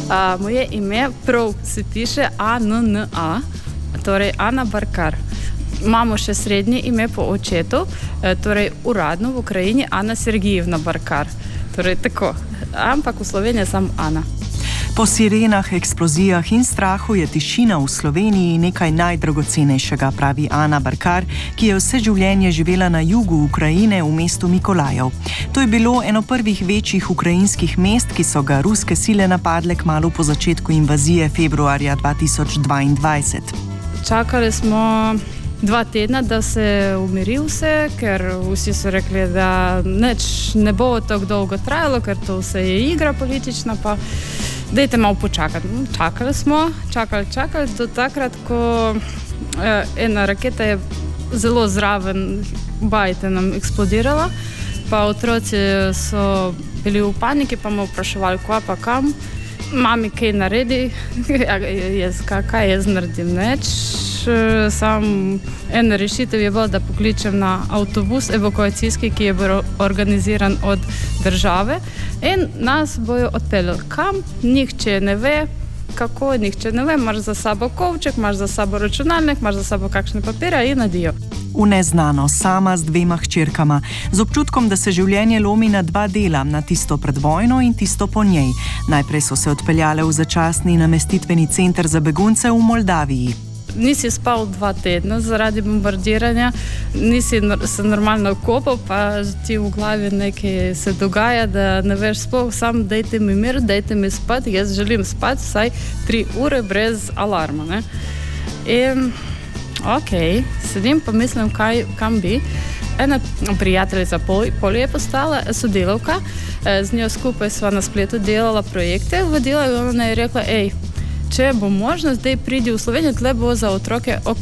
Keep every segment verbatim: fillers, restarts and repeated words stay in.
Uh, moje ime prav se piše A N N A, torej Ana Barkar. Imamo še srednje ime po očetu, torej uradno v Ukrajini Ana Sergijevna Barkar. Torej tako, ampak v Sloveniji sam Ana. Po sirenah, eksplozijah in strahu je tišina v Sloveniji nekaj najdragocenejšega, pravi Ana Barkar, ki je vse življenje živela na jugu Ukrajine v mestu Mikolajev. To je bilo eno prvih večjih ukrajinskih mest, ki so ga ruske sile napadle kmalu po začetku invazije februarja dva tisoč dvaindvajset. Čakali smo dva tedna, da se umiri vse, ker vsi so rekli, da neč ne bo tako dolgo trajalo, ker to vse je igra politična, pa dajte malo počakati. Čakali smo, čakali, čakali, do takrat, ko eh, ena raketa je zelo zraven bajte nam eksplodirala, pa otroci so bili v paniki, pa me vpraševali, kva pa kam, mami kaj naredi, jaz, kaj jaz naredim, neč. Sam ena rešitev je bila, da pokličem na avtobus evakuacijski, ki je bil organiziran od države in nas bojo odpeljali. Kam? Nihče ne ve, kako, nihče ne ve, imaš za sabo kovček, imaš za sabo računalnik, imaš za sabo kakšne papire in adijo. V neznano, sama z dvema hčerkama, z občutkom, da se življenje lomi na dva dela, na tisto pred vojno in tisto po njej. Najprej so se odpeljale v začasni namestitveni center za begunce v Moldaviji. Nisi spal dva tedna zaradi bombardiranja, nisi se normalno kopal, pa ti v glavi nekaj se dogaja, da ne veš sploh, sam dajte mi mir, dajte mi spati, jaz želim spati vsaj tri ure brez alarma. Ne? In ok, sedim pa mislim, kaj, kam bi. Ena prijateljica Polje je postala sodelavka, z njo skupaj sva na spletu delala projekte, vodila in ona je rekla, ej, če bo možno, zdaj pridi v Slovenijo, tle bo za otroke ok.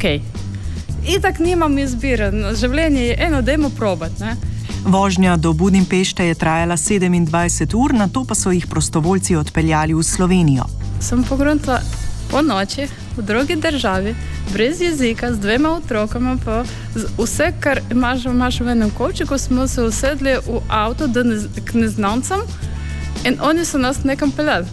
Itak nimam izbire, življenje je eno, dajmo probat, ne? Vožnja do Budimpešte je trajala sedemindvajset ur, nato pa so jih prostovoljci odpeljali v Slovenijo. Sem pogruntila po noči v drugi državi, brez jezika, z dvema otrokama, pa vse, kar imaš, imaš v enem kovčiku, smo se usedli v avto ne, k neznancem in oni so nas nekam peljali.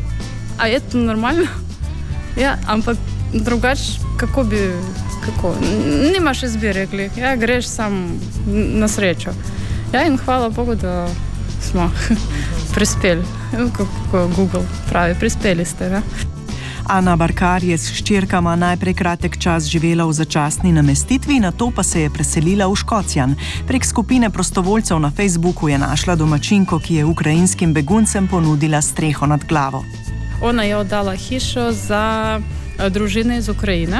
A je to normalno? Ja, ampak drugače, kako bi, kako? Nimaš izbire, rekli, ja, greš sam na srečo. Ja, in hvala Bogu, da smo prispeli, kako Google pravi, prispeli ste, ne? Ana Barkar je s hčerkama najprej kratek čas živela v začasni namestitvi, nato pa se je preselila v Škocjan. Prek skupine prostovoljcev na Facebooku je našla domačinko, ki je ukrajinskim beguncem ponudila streho nad glavo. Ona je oddala hišo za družine iz Ukrajine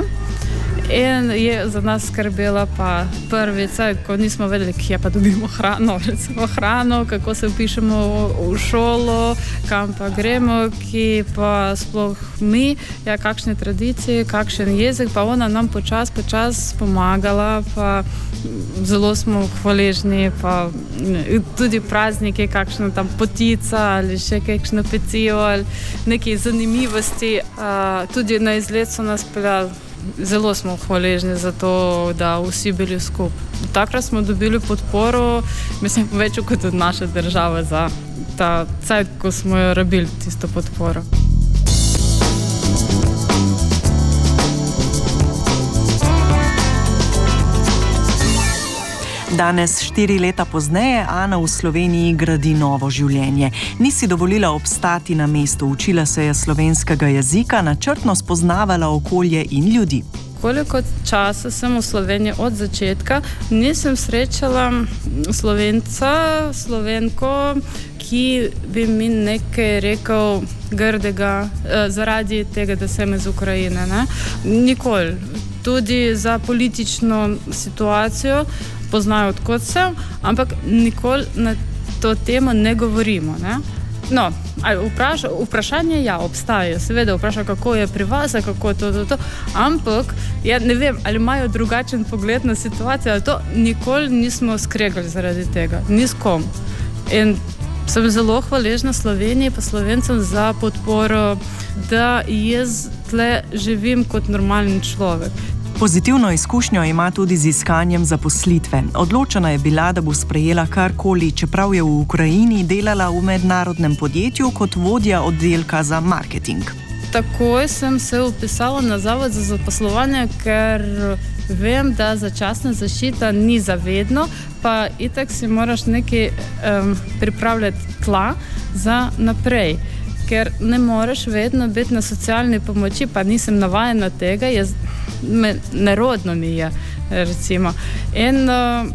in je za nas skrbela pa prvi cajt, ko nismo vedeli, kje pa dobimo hrano, recimo hrano, kako se upišemo v šolo, kam pa gremo, ki pa sploh mi, ja, kakšne tradicije, kakšen jezik, pa ona nam počas, počas pomagala, pa zelo smo hvaležni, pa tudi praznike, kakšna tam potica ali še kakšno pecivo ali neke zanimivosti. Uh, tudi na izlet so nas peljali. Zelo smo hvaležni za to, da vsi bili skupaj. Takrat smo dobili podporo, mislim, več kot od naše države za ta cajt, ko smo jo rabili, tisto podporo. Danes, štiri leta pozneje, Ana v Sloveniji gradi novo življenje. Ni si dovolila obstati na mestu, učila se je slovenskega jezika, načrtno spoznavala okolje in ljudi. Koliko časa sem v Sloveniji od začetka, nisem srečala Slovenca, Slovenko, ki bi mi nekaj rekel grdega eh, zaradi tega, da sem iz Ukrajine. Ne? Nikoli. Tudi za politično situacijo poznajo, odkot sem, ampak nikoli na to temo ne govorimo. Ne? No, vpraša, vprašanje ja, obstaja. Seveda vpraša, kako je pri vas, kako je to, to, to. Ampak, ja ne vem, ali imajo drugačen pogled na situacijo, ali to nikoli nismo skregali zaradi tega. Ni s kom. In sem zelo hvaležna Sloveniji pa Slovencem za podporo, da jaz tle živim kot normalni človek. Pozitivno izkušnjo ima tudi z iskanjem zaposlitve. Odločena je bila, da bo sprejela karkoli, čeprav je v Ukrajini delala v mednarodnem podjetju kot vodja oddelka za marketing. Takoj sem se upisala na zavod za zaposlovanje, ker vem, da začasna zaščita ni zavedno, pa itak si moraš nekaj um, pripravljati tla za naprej. Ker ne moreš vedno biti na socialni pomoči, pa nisem navajena tega, jaz, me, nerodno mi je, recimo. In uh,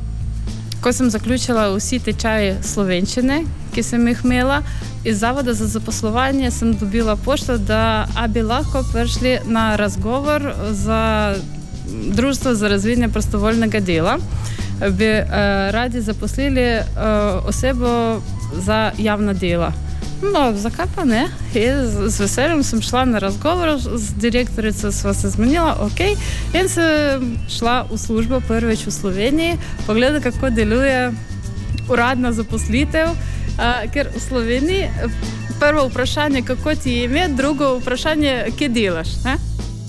ko sem zaključila vsi tečaji slovenščine, ki sem jih imela, iz zavoda za zaposlovanje sem dobila pošto, da a bi lahko prišli na razgovor za Društvo za razvijanje prostovoljnega dela. Bi uh, radi zaposlili uh, osebo za javna dela. No, zakaj pa ne? Jaz z veseljem sem šla na razgovor, z direktorico sva se zmenila, ok, in sem šla v službo prvič v Sloveniji, pogledala, kako deluje uradna zaposlitev, uh, ker v Sloveniji prvo vprašanje, kako ti je ime, drugo vprašanje, kje delaš, ne?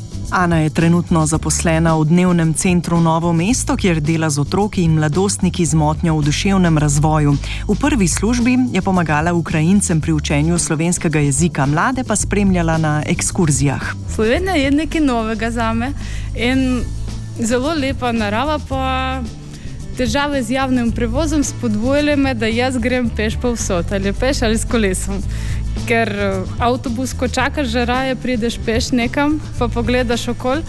Ana je trenutno zaposlena v dnevnem centru Novo mesto, kjer dela z otroki in mladostniki z motnjo v duševnem razvoju. V prvi službi je pomagala Ukrajincem pri učenju slovenskega jezika, mlade pa spremljala na ekskurzijah. Slovenija je nekaj novega zame in zelo lepa narava, pa težave z javnim prevozom spodbujale me, da jaz grem peš povsod, ali peš ali s kolesom. Ker avtobus, ko čakaš, že raje prideš peš nekam, pa pogledaš okol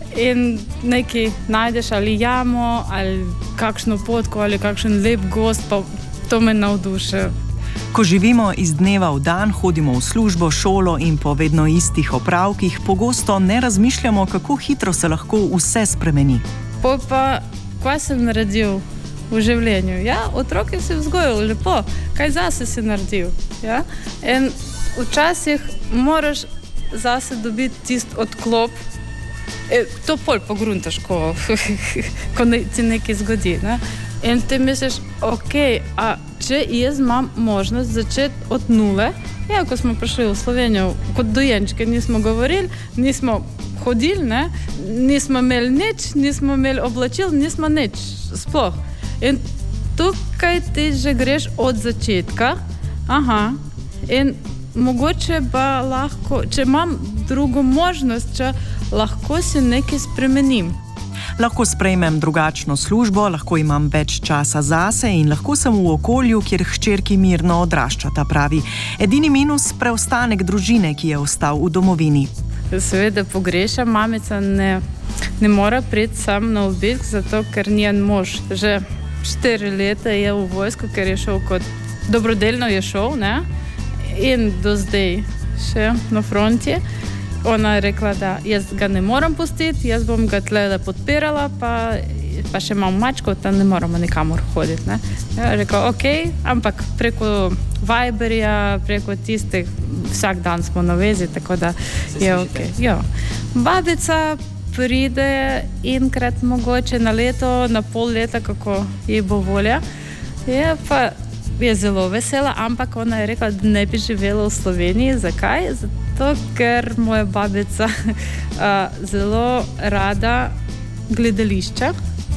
in nekaj najdeš, ali jamo, ali kakšno potko, ali kakšen lep gost, pa to me navduši. Ko živimo iz dneva v dan, hodimo v službo, šolo in po vedno istih opravkih, pogosto ne razmišljamo, kako hitro se lahko vse spremeni. Po pa, kaj sem naredil v življenju? Ja, otroke si vzgojil, lepo. Kaj zase si naredil? Ja? In včasih moraš zase dobiti tist odklop. E, to pol pogruntaš, ko, ko ne, ti nekaj zgodi. Ne? In ti misliš, ok, a če jaz imam možnost začeti od nule, ja, ko smo prišli v Slovenijo, kot dojenčke nismo govorili, nismo hodili, ne? Nismo imeli nič, nismo imeli oblačil, nismo nič, sploh. In tukaj ti že greš od začetka, aha, in mogoče pa lahko, če imam drugo možnost, če lahko si nekaj spremenim. Lahko sprejmem drugačno službo, lahko imam več časa zase in lahko sem v okolju, kjer hčerki mirno odraščata, pravi. Edini minus preostanek družine, ki je ostal v domovini. Seveda pogrešam, mamica ne, ne mora priti sam na obisk, zato ker njen mož že štiri leta je v vojsku, ker je šel kot dobrodelno je šel, ne? In do zdaj še na fronti. Ona je rekla, da jaz ga ne moram pustiti, jaz bom ga tle podpirala, pa, pa še imam mačko, da ne moramo nikamor hoditi. Ne? Ja, rekla, ok, ampak preko Viberja, preko tistih, vsak dan smo na vezi, tako da je ok. Ja. Babica pride enkrat mogoče na leto, na pol leta, kako ji bo volja. Je pa je zelo vesela, ampak ona je rekla, da ne bi živela v Sloveniji. Zakaj? Zato, ker moja babica a, zelo rada gledališča.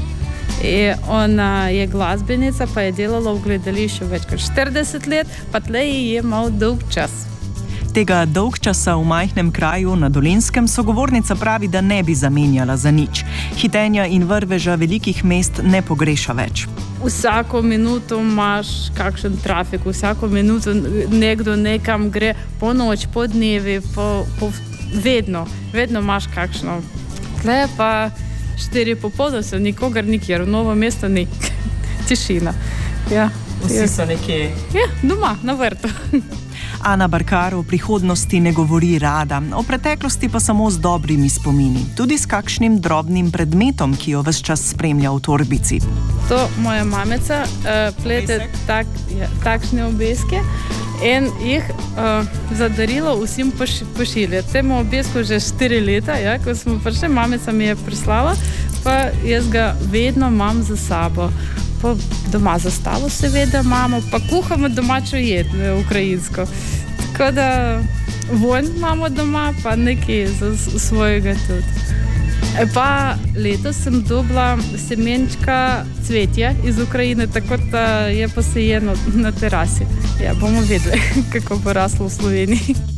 I ona je glasbenica, pa je delala v gledališču več kot štirideset let, pa tle je mal dolg čas. Tega dolg časa v majhnem kraju na Dolenjskem sogovornica pravi, da ne bi zamenjala za nič. Hitenja in vrveža velikih mest ne pogreša več. Vsako minuto imaš kakšen trafik, vsako minuto nekdo nekam gre, po noč, po dnevi, po, po, vedno, vedno imaš kakšno. Tle pa štiri popoldan so nikogar nikjer, v Novo mesto ni. Tišina. Ja, vsi so nekje. Ja, doma, na vrtu. Ana Barkar o prihodnosti ne govori rada, o preteklosti pa samo z dobrimi spomini, tudi s kakšnim drobnim predmetom, ki jo ves čas spremlja v torbici. To moja mamica uh, plete tak, ja, takšne obeske in jih uh, za darilo vsem poš, pošilja. Temu obesku že štiri leta, ja, ko smo prišli, mamica mi je prislala, pa jaz ga vedno imam za sabo. Pa doma zastavo seveda imamo, pa kuhamo domačo jed, ukrajinsko. Tako da vonj imamo doma, pa nekaj za svojega tudi. E pa letos sem dobila semenčka cvetja iz Ukrajine, tako da je posejeno na terasi. Ja, bomo vedeli, kako bo raslo v Sloveniji.